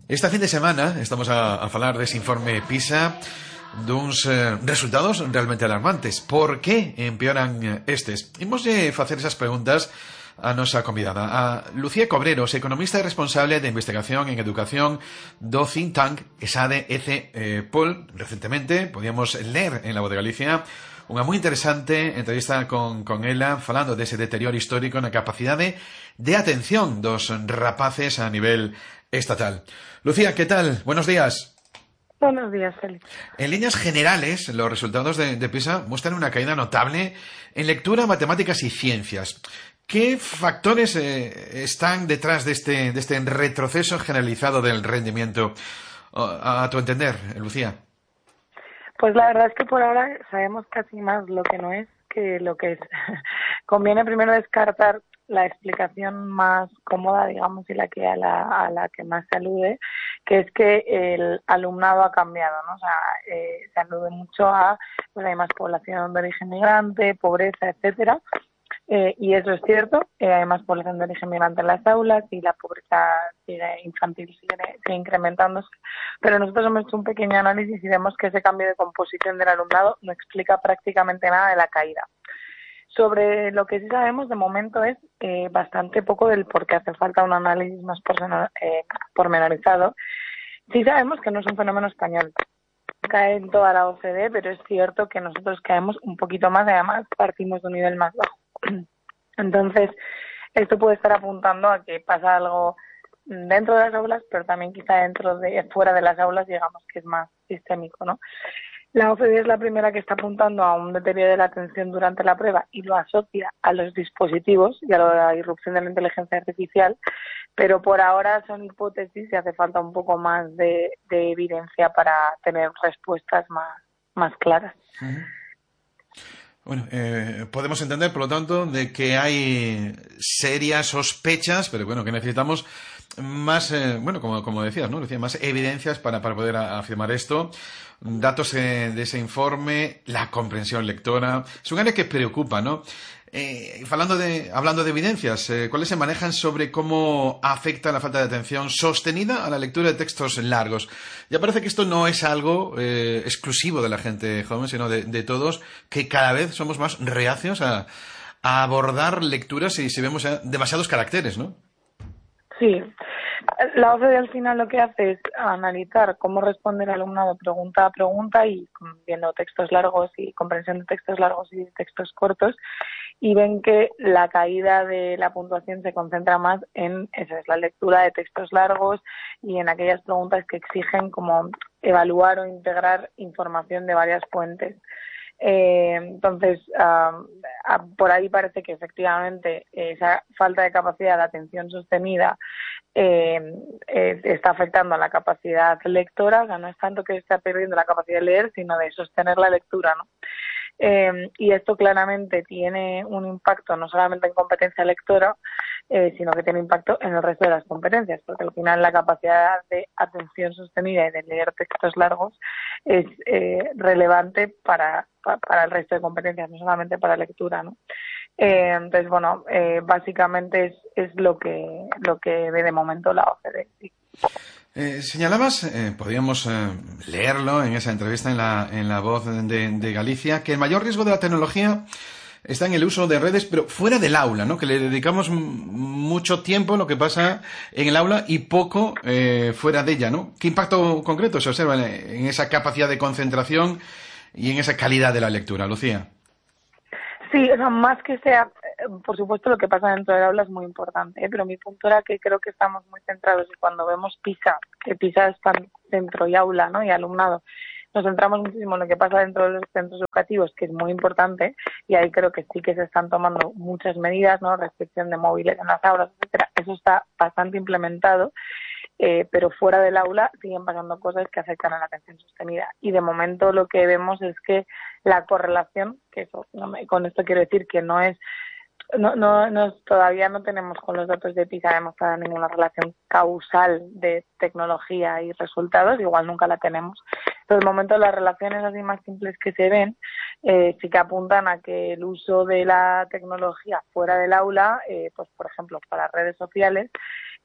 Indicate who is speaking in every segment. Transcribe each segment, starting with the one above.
Speaker 1: Esta fin de semana estamos a falar dese informe PISA duns resultados realmente alarmantes. Por que empeoran estes? Imos facer esas preguntas a nosa convidada, a Lucía Cobreros, economista e responsable de investigación en educación do think tank ESADE EC Recentemente podíamos ler en La Voz de Galicia unha moi interesante entrevista con ela falando dese deterioro histórico na capacidade de atención dos rapaces a nivel estatal. Lucía, ¿qué tal? Buenos días.
Speaker 2: Buenos días, Félix.
Speaker 1: En líneas generales, los resultados de PISA muestran una caída notable en lectura, matemáticas y ciencias. ¿Qué factores están detrás de este retroceso generalizado del rendimiento, a tu entender, Lucía?
Speaker 2: Pues la verdad es que por ahora sabemos casi más lo que no es que lo que es. Conviene primero descartar la explicación más cómoda, digamos, y la que a la que más se alude, que es que el alumnado ha cambiado, ¿no? O sea, se alude mucho a, pues hay más población de origen migrante, pobreza, etcétera, y eso es cierto, hay más población de origen migrante en las aulas y la pobreza infantil sigue incrementándose, pero nosotros hemos hecho un pequeño análisis y vemos que ese cambio de composición del alumnado no explica prácticamente nada de la caída. Sobre lo que sí sabemos de momento es bastante poco del por qué hace falta un análisis más pormenorizado. Sí sabemos que no es un fenómeno español, cae en toda la OCDE, pero es cierto que nosotros caemos un poquito más y además partimos de un nivel más bajo. Entonces, esto puede estar apuntando a que pasa algo dentro de las aulas, pero también quizá fuera de las aulas, digamos que es más sistémico, ¿no? La OCDE es la primera que está apuntando a un deterioro de la atención durante la prueba y lo asocia a los dispositivos y a la irrupción de la inteligencia artificial, pero por ahora son hipótesis y hace falta un poco más de evidencia para tener respuestas más claras.
Speaker 1: Uh-huh. Bueno, podemos entender, por lo tanto, de que hay serias sospechas, pero bueno, que necesitamos más, como decías, ¿no? Decía, más evidencias para poder afirmar esto. Datos de ese informe, la comprensión lectora. Es un área que preocupa, ¿no? Hablando de evidencias, ¿cuáles se manejan sobre cómo afecta la falta de atención sostenida a la lectura de textos largos? Ya parece que esto no es algo exclusivo de la gente joven, sino de todos, que cada vez somos más reacios a abordar lecturas y si vemos demasiados caracteres, ¿no?
Speaker 2: Sí. La OCDE al final lo que hace es analizar cómo responde el alumnado pregunta a pregunta y viendo textos largos y comprensión de textos largos y de textos cortos, y ven que la caída de la puntuación se concentra más en eso, es la lectura de textos largos y en aquellas preguntas que exigen como evaluar o integrar información de varias fuentes. Entonces, por ahí parece que efectivamente esa falta de capacidad de atención sostenida está afectando a la capacidad lectora. O sea, no es tanto que está perdiendo la capacidad de leer, sino de sostener la lectura, ¿no? Y esto claramente tiene un impacto no solamente en competencia lectora, sino que tiene impacto en el resto de las competencias, porque al final la capacidad de atención sostenida y de leer textos largos es relevante para el resto de competencias, no solamente para lectura, ¿no? Entonces, bueno, básicamente es lo que ve de momento la OCDE. Sí.
Speaker 1: Señalabas, podríamos leerlo en esa entrevista en la Voz de Galicia, que el mayor riesgo de la tecnología está en el uso de redes, pero fuera del aula, ¿no? Que le dedicamos mucho tiempo a lo que pasa en el aula y poco fuera de ella, ¿no? ¿Qué impacto concreto se observa en esa capacidad de concentración y en esa calidad de la lectura, Lucía?
Speaker 2: Sí, o sea, más que sea, por supuesto lo que pasa dentro del aula es muy importante, pero mi punto era que creo que estamos muy centrados y cuando vemos PISA, que PISA está dentro y aula, ¿no? Y alumnado, nos centramos muchísimo en lo que pasa dentro de los centros educativos, que es muy importante, y ahí creo que sí que se están tomando muchas medidas, ¿no? Restricción de móviles en las aulas, etcétera. Eso está bastante implementado, pero fuera del aula siguen pasando cosas que afectan a la atención sostenida. Y de momento lo que vemos es que la correlación, que eso, con esto quiero decir que no es todavía no tenemos con los datos de PISA demostrada ninguna relación causal de tecnología y resultados, igual nunca la tenemos. Pero de momento las relaciones así más simples que se ven sí que apuntan a que el uso de la tecnología fuera del aula, pues por ejemplo para redes sociales,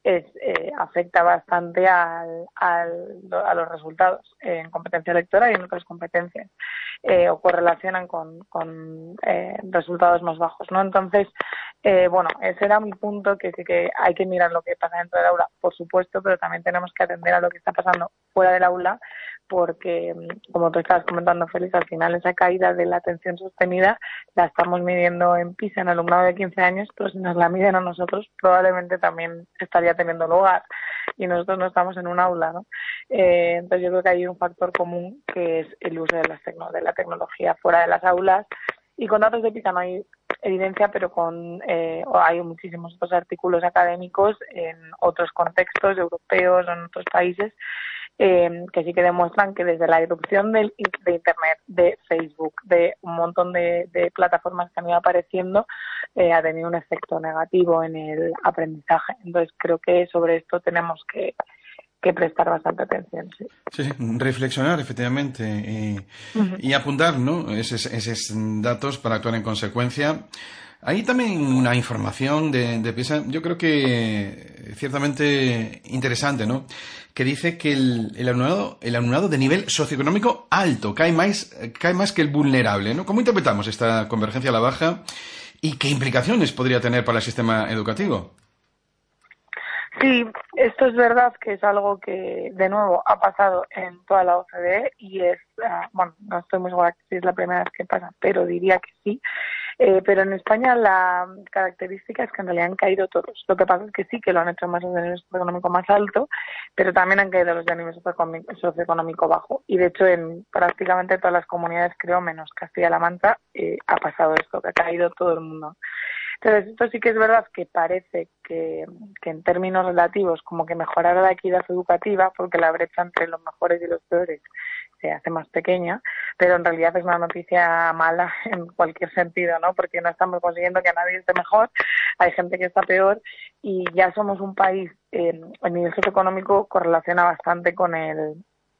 Speaker 2: afecta bastante a los resultados en competencia lectora y en otras competencias, o correlacionan con resultados más bajos, ¿no? Entonces, bueno, ese era mi punto, que sí que hay que mirar lo que pasa dentro del aula, por supuesto, pero también tenemos que atender a lo que está pasando fuera del aula, porque, como tú estabas comentando, Félix, al final esa caída de la atención sostenida la estamos midiendo en PISA en alumnado de 15 años, pero si nos la miden a nosotros, probablemente también estaría teniendo lugar, y nosotros no estamos en un aula, ¿no? Entonces yo creo que hay un factor común, que es el uso de la tecnología fuera de las aulas, y con datos de PISA no hay evidencia, pero hay muchísimos otros artículos académicos en otros contextos europeos o en otros países, que sí que demuestran que desde la irrupción de Internet, de Facebook, de un montón de plataformas que han ido apareciendo, ha tenido un efecto negativo en el aprendizaje. Entonces creo que sobre esto tenemos que prestar bastante atención. Sí,
Speaker 1: sí, reflexionar efectivamente y apuntar, ¿no? Esos datos para actuar en consecuencia. Hay también una información de PISA, yo creo que ciertamente interesante, ¿no? Que dice que el alumnado de nivel socioeconómico alto cae más que el vulnerable, ¿no? ¿Cómo interpretamos esta convergencia a la baja y qué implicaciones podría tener para el sistema educativo?
Speaker 2: Sí, esto es verdad que es algo que, de nuevo, ha pasado en toda la OCDE y bueno, no estoy muy segura si es la primera vez que pasa, pero diría que sí. Pero en España la característica es que en realidad han caído todos. Lo que pasa es que sí que lo han hecho más los de nivel socioeconómico más alto, pero también han caído los de nivel socioeconómico bajo. Y de hecho en prácticamente todas las comunidades, creo, menos Castilla-La Mancha, ha pasado esto, que ha caído todo el mundo. Entonces, esto sí que es verdad que parece que en términos relativos como que mejorará la equidad educativa, porque la brecha entre los mejores y los peores se hace más pequeña, pero en realidad es una noticia mala en cualquier sentido, ¿no? Porque no estamos consiguiendo que nadie esté mejor, hay gente que está peor, y ya somos un país, el nivel socioeconómico correlaciona bastante con el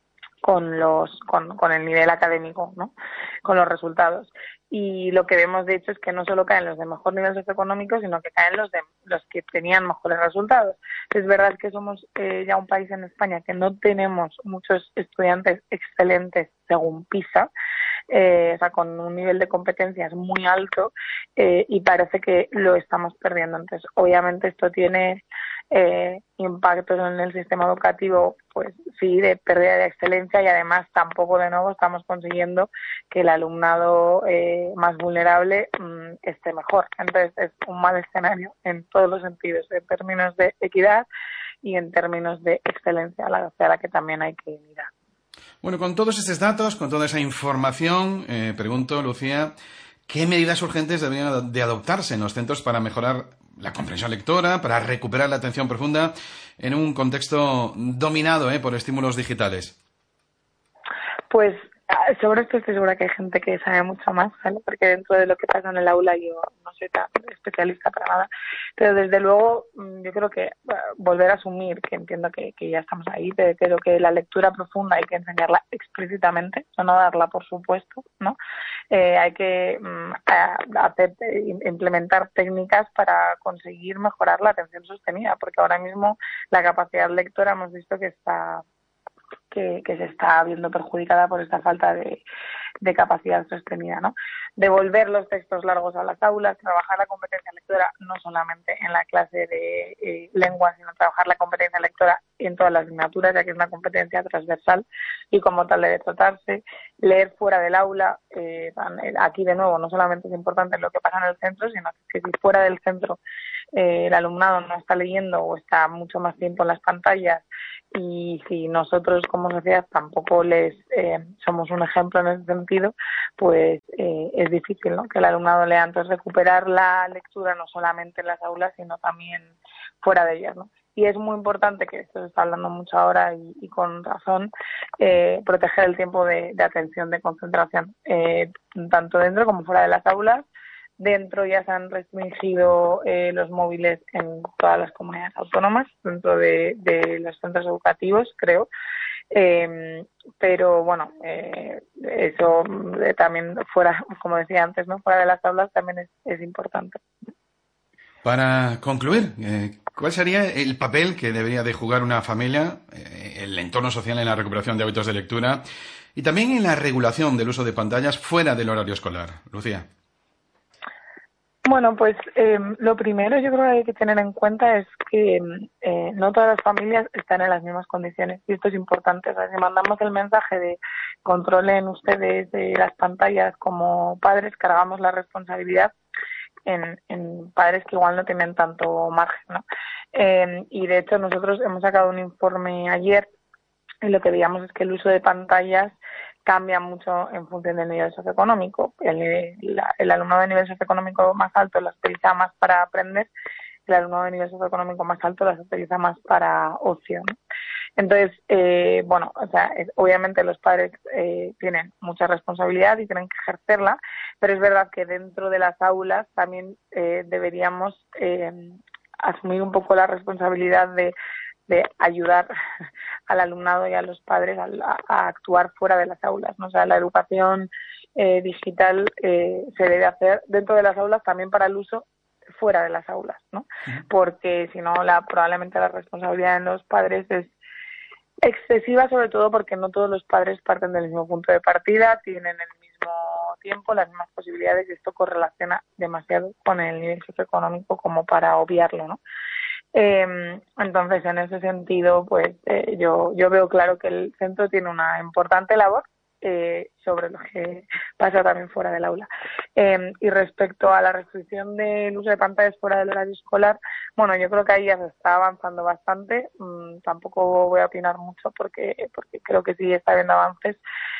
Speaker 2: nivel académico, ¿no? Con los resultados. Y lo que vemos, de hecho, es que no solo caen los de mejor nivel socioeconómico, sino que caen los que tenían mejores resultados. Es verdad que somos ya un país en España que no tenemos muchos estudiantes excelentes según PISA, o sea, con un nivel de competencias muy alto, y parece que lo estamos perdiendo. Entonces, obviamente esto tiene impactos en el sistema educativo, pues sí, de pérdida de excelencia, y además tampoco de nuevo estamos consiguiendo que el alumnado más vulnerable esté mejor. Entonces es un mal escenario en todos los sentidos, en términos de equidad y en términos de excelencia, hacia la que también hay que mirar.
Speaker 1: Bueno, con todos estos datos, con toda esa información, pregunto, Lucía, ¿qué medidas urgentes deberían de adoptarse en los centros para mejorar la comprensión lectora, para recuperar la atención profunda en un contexto dominado por estímulos digitales?
Speaker 2: Pues sobre esto estoy segura que hay gente que sabe mucho más, ¿vale? Porque dentro de lo que pasa en el aula yo no soy tan especialista para nada, pero desde luego yo creo que volver a asumir, que entiendo que ya estamos ahí, pero que la lectura profunda hay que enseñarla explícitamente, no darla por supuesto, ¿no? Hay que implementar técnicas para conseguir mejorar la atención sostenida, porque ahora mismo la capacidad lectora hemos visto que se está viendo perjudicada por esta falta de capacidad sostenida, ¿no? Devolver los textos largos a las aulas, trabajar la competencia lectora no solamente en la clase de lengua, sino trabajar la competencia lectora en todas las asignaturas, ya que es una competencia transversal y como tal debe tratarse. Leer fuera del aula, aquí de nuevo no solamente es importante lo que pasa en el centro, sino que si fuera del centro el alumnado no está leyendo o está mucho más tiempo en las pantallas, y si nosotros como sociedad tampoco les somos un ejemplo en ese sentido, pues es difícil, ¿no?, que el alumnado lea. Entonces recuperar la lectura no solamente en las aulas, sino también fuera de ellas, ¿no? Y es muy importante, que esto se está hablando mucho ahora y con razón, proteger el tiempo de atención, de concentración, tanto dentro como fuera de las aulas. Dentro ya se han restringido los móviles en todas las comunidades autónomas, dentro de los centros educativos, creo. Pero bueno, eso también fuera, como decía antes, ¿no?, fuera de las aulas también es importante.
Speaker 1: Para concluir, ¿cuál sería el papel que debería de jugar una familia, el entorno social en la recuperación de hábitos de lectura y también en la regulación del uso de pantallas fuera del horario escolar? Lucía.
Speaker 2: Bueno, pues lo primero yo creo que hay que tener en cuenta es que no todas las familias están en las mismas condiciones y esto es importante. O sea, si mandamos el mensaje de controlen ustedes las pantallas como padres, cargamos la responsabilidad en padres que igual no tienen tanto margen, ¿no? Y de hecho nosotros hemos sacado un informe ayer y lo que veíamos es que el uso de pantallas cambia mucho en función del nivel socioeconómico. El alumnado de nivel socioeconómico más alto las utiliza más para aprender, el alumnado de nivel socioeconómico más alto las utiliza más para ocio, ¿no? Entonces, bueno, o sea, obviamente los padres tienen mucha responsabilidad y tienen que ejercerla, pero es verdad que dentro de las aulas también deberíamos asumir un poco la responsabilidad de ayudar al alumnado y a los padres a actuar fuera de las aulas, ¿no? O sea, la educación digital se debe hacer dentro de las aulas también para el uso fuera de las aulas, ¿no? Porque si no, probablemente la responsabilidad de los padres es excesiva, sobre todo porque no todos los padres parten del mismo punto de partida, tienen el mismo tiempo, las mismas posibilidades y esto correlaciona demasiado con el nivel socioeconómico como para obviarlo, ¿no? Entonces, en ese sentido, pues yo veo claro que el centro tiene una importante labor sobre lo que pasa también fuera del aula. Y respecto a la restricción del uso de pantallas fuera del horario escolar, bueno, yo creo que ahí ya se está avanzando bastante. Tampoco voy a opinar mucho porque creo que sí está habiendo avances.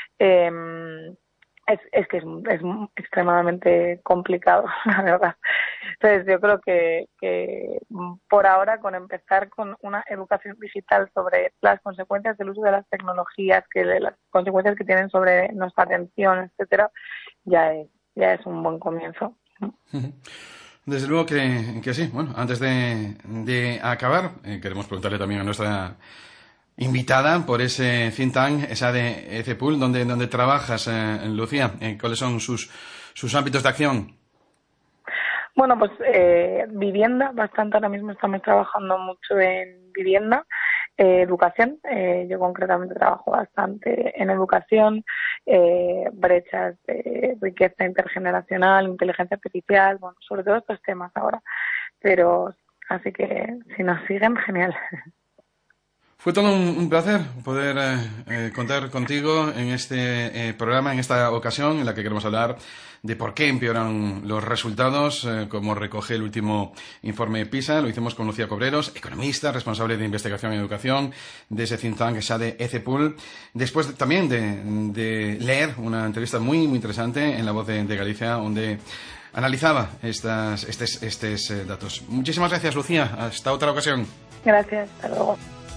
Speaker 2: Es que es extremadamente complicado, la verdad. Entonces yo creo que por ahora con empezar con una educación digital sobre las consecuencias del uso de las tecnologías, las consecuencias que tienen sobre nuestra atención, etcétera, ya es un buen comienzo.
Speaker 1: Desde luego que sí. Bueno, antes de acabar, queremos preguntarle también a nuestra invitada por ese think tank, esa de ECEPUL, donde trabajas, Lucía. ¿Cuáles son sus ámbitos de acción?
Speaker 2: Bueno, pues vivienda, bastante ahora mismo estamos trabajando mucho en vivienda, educación, yo concretamente trabajo bastante en educación, brechas de riqueza intergeneracional, inteligencia artificial, bueno, sobre todo estos temas ahora, pero así que si nos siguen, genial.
Speaker 1: Fue todo un placer poder contar contigo en este programa, en esta ocasión en la que queremos hablar de por qué empeoran los resultados, como recoge el último informe PISA. Lo hicimos con Lucía Cobreros, economista, responsable de investigación en educación de ese think tank, esa de ECEPUL. Después también de leer una entrevista muy, muy interesante en La Voz de Galicia, donde analizaba estos datos. Muchísimas gracias, Lucía. Hasta otra ocasión.
Speaker 2: Gracias. Hasta luego.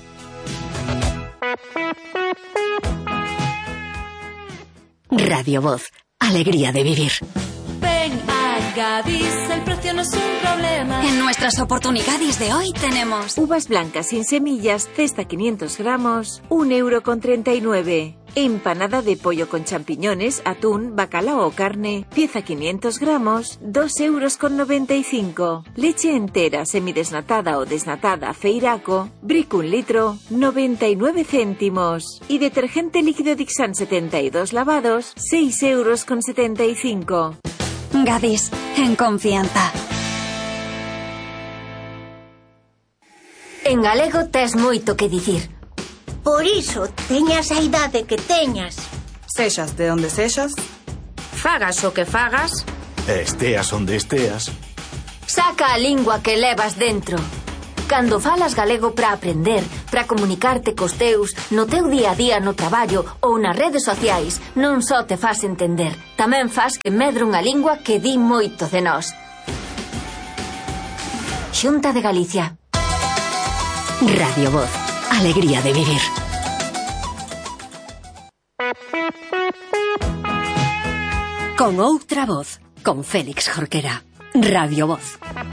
Speaker 3: Radio Voz, alegría de vivir.
Speaker 4: Ven a Gadis, el precio no es un problema.
Speaker 3: En nuestras oportunidades de hoy tenemos
Speaker 5: uvas blancas sin semillas, cesta 500 gramos, 1,39 €. Empanada de pollo con champiñones, atún, bacalao o carne, pieza 500 gramos, 2,95 €. Leche entera, semidesnatada o desnatada, Feiraco, Brick 1 litro, 99 céntimos. Y detergente líquido Dixan 72 lavados, 6,75 €.
Speaker 3: Gadis, en confianza.
Speaker 6: En galego tes moito que dicir. Por iso, teñas a idade que teñas.
Speaker 7: Sexas de onde sexas.
Speaker 6: Fagas o que fagas.
Speaker 8: Esteas onde esteas.
Speaker 6: Saca a lingua que levas dentro. Cando falas galego para aprender, para comunicarte cos teus, no teu día a día no traballo ou nas redes sociais, non só te fas entender, tamén fas que medre unha lingua que di moito de nós. Xunta de Galicia.
Speaker 3: Radio Voz, alegría de vivir. Con outra voz, con Félix Jorquera. Radio Voz.